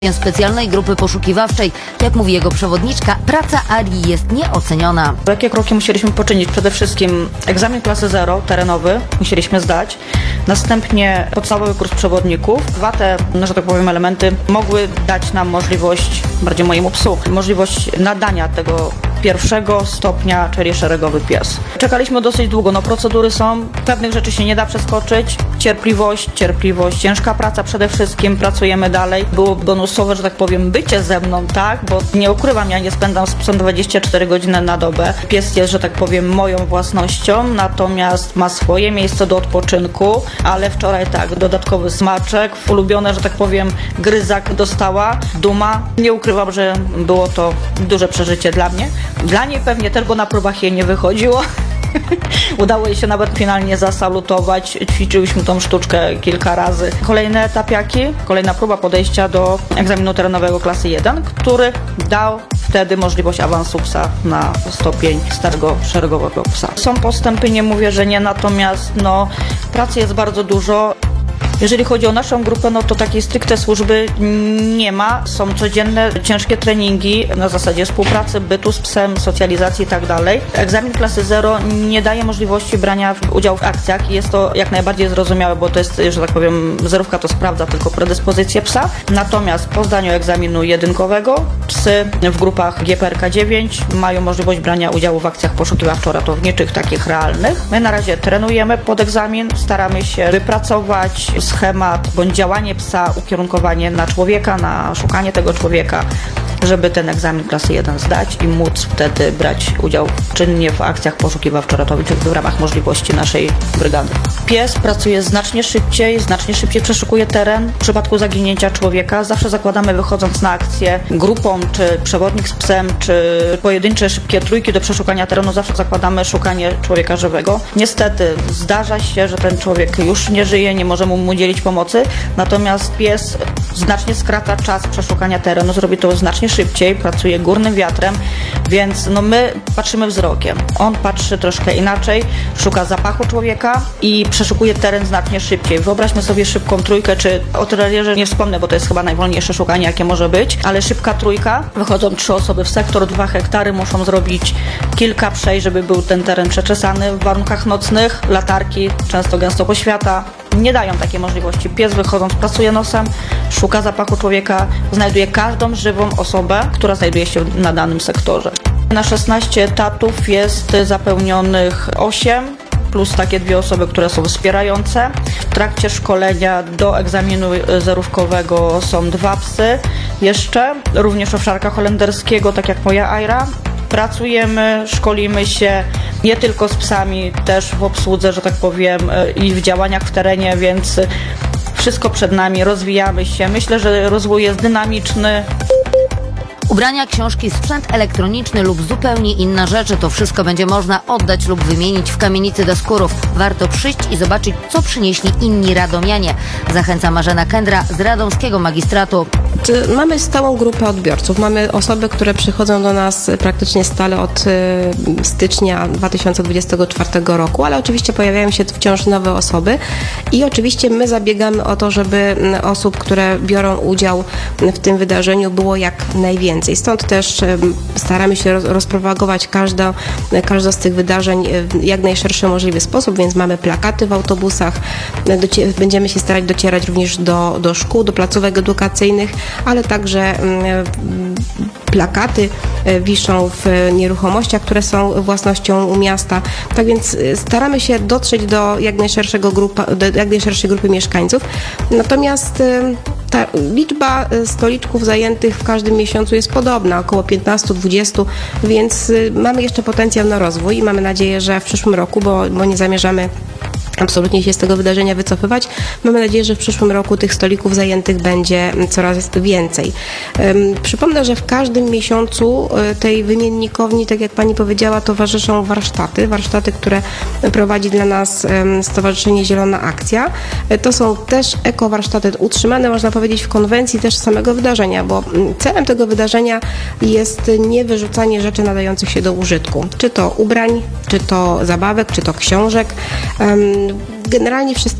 Specjalnej grupy poszukiwawczej. Jak mówi jego przewodniczka, praca Arii jest nieoceniona. Jakie kroki musieliśmy poczynić? Przede wszystkim egzamin klasy 0, terenowy, musieliśmy zdać. Następnie podstawowy kurs przewodników. Dwa te, że tak powiem, elementy mogły dać nam możliwość, bardziej mojemu psu, możliwość nadania tego pierwszego stopnia, czyli szeregowy pies. Czekaliśmy dosyć długo, procedury są, pewnych rzeczy się nie da przeskoczyć. Cierpliwość, ciężka praca przede wszystkim, pracujemy dalej. Było bonusowe, że tak powiem, bycie ze mną, tak, bo nie ukrywam, ja nie spędzam z psem 24 godziny na dobę. Pies jest, że tak powiem, moją własnością, natomiast ma swoje miejsce do odpoczynku, ale wczoraj tak, dodatkowy smaczek, ulubione, że tak powiem, gryzak dostała, duma. Nie ukrywam, że było to duże przeżycie dla mnie. Dla niej pewnie też, bo na próbach jej nie wychodziło. Udało jej się nawet finalnie zasalutować. Ćwiczyłyśmy tą sztuczkę kilka razy. Kolejne etapiaki, kolejna próba podejścia do egzaminu terenowego klasy 1, który dał wtedy możliwość awansu psa na stopień starego szeregowego psa. Są postępy, nie mówię, że nie, natomiast pracy jest bardzo dużo. Jeżeli chodzi o naszą grupę, to takiej stricte służby nie ma. Są codzienne, ciężkie treningi na zasadzie współpracy, bytu z psem, socjalizacji i tak dalej. Egzamin klasy 0 nie daje możliwości brania udziału w akcjach i jest to jak najbardziej zrozumiałe, bo to jest, że tak powiem, zerówka to sprawdza tylko predyspozycję psa. Natomiast po zdaniu egzaminu jedynkowego psy w grupach GPRK 9 mają możliwość brania udziału w akcjach poszukiwawczo-ratowniczych, takich realnych. My na razie trenujemy pod egzamin, staramy się wypracować schemat bądź działanie psa, ukierunkowanie na człowieka, na szukanie tego człowieka, żeby ten egzamin klasy 1 zdać i móc wtedy brać udział czynnie w akcjach poszukiwawczo-ratowniczych w ramach możliwości naszej brygady. Pies pracuje znacznie szybciej przeszukuje teren. W przypadku zaginięcia człowieka zawsze zakładamy, wychodząc na akcję grupą, czy przewodnik z psem, czy pojedyncze szybkie trójki do przeszukania terenu, zawsze zakładamy szukanie człowieka żywego. Niestety zdarza się, że ten człowiek już nie żyje, nie możemy mu udzielić pomocy, natomiast pies znacznie skraca czas przeszukania terenu, zrobi to znacznie szybciej, pracuje górnym wiatrem, więc my patrzymy wzrokiem. On patrzy troszkę inaczej, szuka zapachu człowieka i przeszukuje teren znacznie szybciej. Wyobraźmy sobie szybką trójkę, czy o terrorierze nie wspomnę, bo to jest chyba najwolniejsze szukanie, jakie może być, ale szybka trójka, wychodzą 3 osoby w sektor, 2 hektary, muszą zrobić kilka przejść, żeby był ten teren przeczesany w warunkach nocnych, latarki, często gęsto poświata, nie dają takiej możliwości. Pies wychodząc pracuje nosem, szuka zapachu człowieka, znajduje każdą żywą osobę, która znajduje się na danym sektorze. Na 16 etatów jest zapełnionych 8, plus takie 2 osoby, które są wspierające. W trakcie szkolenia do egzaminu zerówkowego są 2 psy jeszcze, również owczarka holenderskiego, tak jak moja Aira. Pracujemy, szkolimy się nie tylko z psami, też w obsłudze, że tak powiem, i w działaniach w terenie, więc wszystko przed nami, rozwijamy się. Myślę, że rozwój jest dynamiczny. Ubrania, książki, sprzęt elektroniczny lub zupełnie inne rzeczy, to wszystko będzie można oddać lub wymienić w kamienicy Deskurów. Warto przyjść i zobaczyć, co przynieśli inni radomianie. Zachęca Marzena Kędra z Radomskiego Magistratu. Mamy stałą grupę odbiorców. Mamy osoby, które przychodzą do nas praktycznie stale od stycznia 2024 roku, ale oczywiście pojawiają się wciąż nowe osoby i oczywiście my zabiegamy o to, żeby osób, które biorą udział w tym wydarzeniu, było jak najwięcej. Stąd też staramy się rozpropagować każde z tych wydarzeń w jak najszerszy możliwy sposób, więc mamy plakaty w autobusach, będziemy się starać docierać również do szkół, do placówek edukacyjnych, ale także plakaty wiszą w nieruchomościach, które są własnością miasta. Tak więc staramy się dotrzeć do jak najszerszej grupy mieszkańców. Natomiast ta liczba stoliczków zajętych w każdym miesiącu jest podobna, około 15-20, więc mamy jeszcze potencjał na rozwój i mamy nadzieję, że w przyszłym roku, bo nie zamierzamy absolutnie się z tego wydarzenia wycofywać. Mamy nadzieję, że w przyszłym roku tych stolików zajętych będzie coraz więcej. Przypomnę, że w każdym miesiącu tej wymiennikowni, tak jak Pani powiedziała, towarzyszą warsztaty, które prowadzi dla nas Stowarzyszenie Zielona Akcja. To są też ekowarsztaty utrzymane, można powiedzieć, w konwencji też samego wydarzenia, bo celem tego wydarzenia jest nie wyrzucanie rzeczy nadających się do użytku. Czy to ubrań, czy to zabawek, czy to książek. Generalnie